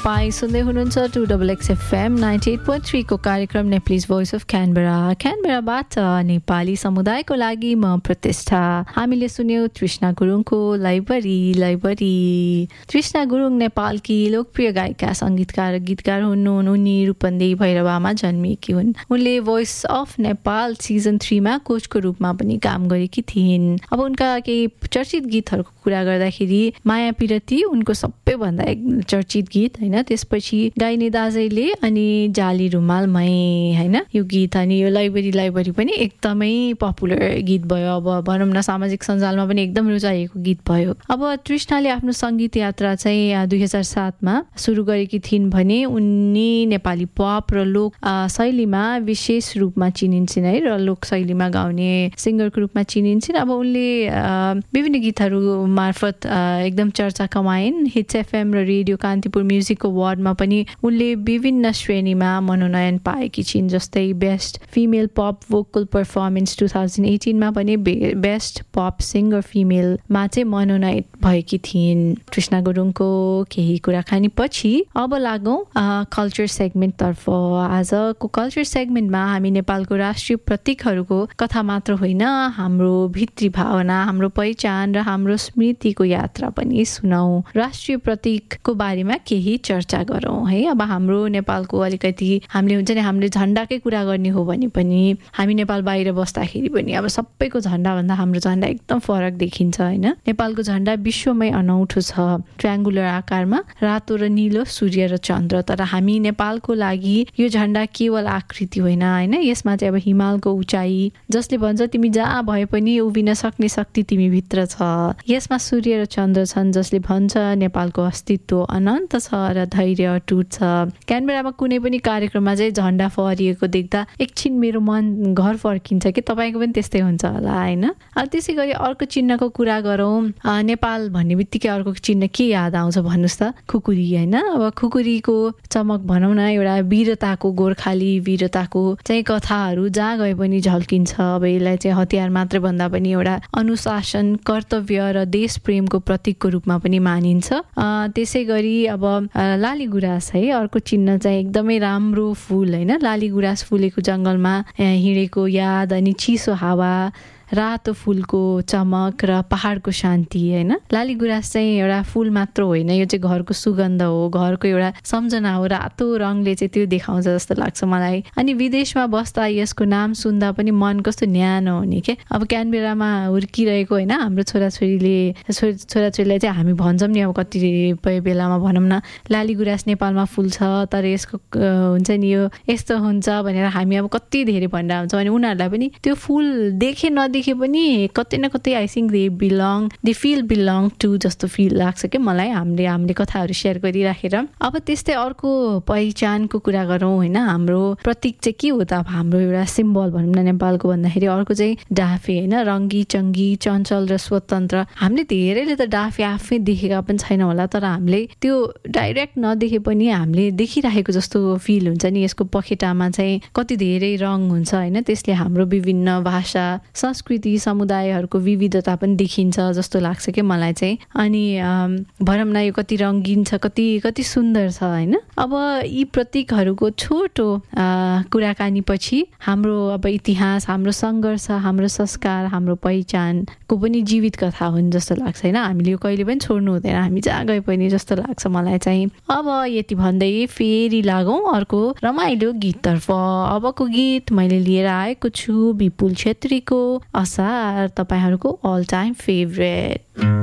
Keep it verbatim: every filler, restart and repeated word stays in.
तपाईँ सुन्दै हुनुहुन्छ two double x FM ninety at point three को कार्यक्रम Nepalese voice of Canberra क्यानबेराबाट Nepali समुदायको लागि म प्रतिष्ठा। हामीले सुन्यौं तृष्णा गुरुङको लाइब्रेरी लाइब्रेरी। तृष्णा गुरुङ नेपालकी लोकप्रिय गायिका, सङ्गीतकार, गीतकार हुन्। उनी रूपन्देही भैरवामा जन्मिएकी हुन्। उनले भोइस अफ नेपाल सिजन थ्रीमा कोचको रूपमा पनि काम गरेकी थिइन्। अब उनका केही चर्चित गीतहरूको कुरा गर्दाखेरि माया पिरती उनको सबैभन्दा चर्चित गीत हैन, त्यसपछि गाइने दाजैले अनि जाली रुमालमै हैन यो गीत, अनि यो लाइब्रेरी लाइब्रेरी पनि एकदमै पपुलर गीत भयो। अब भनौँ न सामाजिक सञ्जालमा पनि एकदम रुचाइएको गीत भयो। अब तृष्णाले आफ्नो सङ्गीत यात्रा चाहिँ दुई हजार सातमा सुरु गरेकी थिइन् भने उनी नेपाली पप र लोक शैलीमा विशेष रूपमा चिनिन्छन् है, र लोक शैलीमा गाउने सिङ्गरको रूपमा चिनिन्छन्। अब उनले विभिन्न गीतहरू मार्फत एकदम चर्चा कमाइन्। हिट्स एफएम र रेडियो कान्तिपुर म्युजिक अवार्डमा पनि उनले विभिन्न श्रेणीमा मनोनयन पाएकी छिन्, जस्तै best female pop vocal performance two thousand एटिनमा पनि बेस्ट पप सिङ्गर फिमेलमा चाहिँ मनोनयन भएकी थिइन्। तृष्णा गुरुङको केही कुराकानी पछि अब लागौँ कल्चर सेगमेन्टतर्फ। आजको कल्चर सेगमेन्टमा हामी नेपालको राष्ट्रिय प्रतीकहरूको कथा मात्र होइन, हाम्रो भित्री भावना, हाम्रो पहिचान र हाम्रो स्मृतिको यात्रा पनि सुनौँ। राष्ट्रिय प्रतीकको बारेमा केही चर्चा गरौँ है। अब हाम्रो नेपालको अलिकति हामीले हुन्छ नि, हामीले झन्डाकै कुरा गर्ने हो भने पनि हामी नेपाल बाहिर बस्दाखेरि पनि अब सबैको झन्डाभन्दा हाम्रो झन्डा एकदम फरक देखिन्छ होइन। नेपालको झन्डा विश्वमै अनौठो छ, ट्रायङ्गुलर आकारमा, रातो र निलो, सूर्य र चन्द्र। तर हामी नेपालको लागि यो झन्डा केवल आकृति होइन होइन, यसमा चाहिँ अब हिमालको उचाइ, जसले भन्छ तिमी जहाँ भए पनि उभिन सक्ने शक्ति तिमी भित्र छ। यसमा सूर्य र चन्द्र छन्, जसले भन्छ नेपालको अस्तित्व अनन्त छ र धैर्य अटुट छ। क्यानबेरामा कुनै पनि कार्यक्रममा चाहिँ झन्डा फहरिएको देख्दा एकछिन मेरो मन घर फर्किन्छ कि तपाईँको पनि त्यस्तै हुन्छ होला होइन। अब त्यसै गरी अर्को चिन्हको कुरा गरौँ। नेपाल भन्ने बित्तिकै अर्को चिन्ह के याद आउँछ भन्नुहोस् त? खुकुरी होइन। अब खुकुरीको चमक भनौँ न, एउटा वीरताको, गोर्खाली वीरताको चाहिँ कथाहरू जहाँ गए पनि झल्किन्छ। अब यसलाई चाहिँ हतियार मात्र भन्दा पनि एउटा अनुशासन, कर्तव्य र देश प्रेमको प्रतीकको रूपमा पनि मानिन्छ। त्यसै गरी अब लाली गुराँस है, अर्को चिन्ह चाहिँ एकदमै राम्रो फुल होइन। लाली गुराँस फुलेको जङ्गलमा हिँडेको याद, अनि चिसो हावा, रातो फुलको चमक र पहाडको शान्ति होइन। लाली गुराँस चाहिँ एउटा फुल मात्र होइन, यो चाहिँ घरको सुगन्ध हो, घरको एउटा सम्झना हो। रातो रङले चाहिँ त्यो देखाउँछ जस्तो लाग्छ मलाई। अनि विदेशमा बस्दा यसको नाम सुन्दा पनि मन कस्तो न्यानो हुने के। अब क्यानबेरामा हुर्किरहेको होइन हाम्रो छोराछोरीले छोराछोरीलाई चाहिँ हामी भन्छौँ नि, अब कतिपय बेलामा भनौँ न लाली गुराँस नेपालमा फुल्छ तर यसको हुन्छ नि यो यस्तो हुन्छ भनेर हामी अब कति धेरै भनेर हुन्छ भने उनीहरूलाई पनि त्यो फुल देखे नदेखे देखे पनि कतै न कतै I think they belong they feel belong to जस्तो फिल लाग्छ क्या मलाई, हामीले हामीले कथाहरू सेयर गरिराखेर। अब त्यस्तै अर्को पहिचानको कुरा गरौँ होइन। हाम्रो प्रतीक चाहिँ के हो त? अब हाम्रो एउटा सिम्बल भनौँ न नेपालको भन्दाखेरि अर्को चाहिँ डाफे होइन। रङ्गी चङ्गी, चञ्चल र स्वतन्त्र। हामीले धेरैले त डाफे आफै देखेका पनि छैन होला, तर हामीले त्यो डाइरेक्ट नदेखे पनि हामीले देखिरहेको जस्तो फिल हुन्छ नि। यसको पखेटामा चाहिँ कति धेरै रङ हुन्छ होइन, त्यसले हाम्रो विभिन्न भाषा, संस्कृति, समुदायहरूको विविधता पनि देखिन्छ जस्तो लाग्छ कि मलाई चाहिँ। अनि भनौँ न यो कति रङ्गीन छ, कति कति सुन्दर छ होइन। अब यी प्रतीकहरूको छोटो कुराकानी पछि हाम्रो अब इतिहास, हाम्रो सङ्घर्ष, हाम्रो संस्कार, हाम्रो पहिचानको पनि जीवित कथा हुन् जस्तो लाग्छ होइन। हामीले यो कहिले पनि छोड्नु हुँदैन, हामी जहाँ गए पनि जस्तो लाग्छ मलाई चाहिँ। अब यति भन्दै फेरि लागौँ अर्को रमाइलो गीततर्फ। अबको गीत मैले लिएर आएको छु विपुल छेत्रीको असार, तपाईहरूको अल टाइम फेभरेट।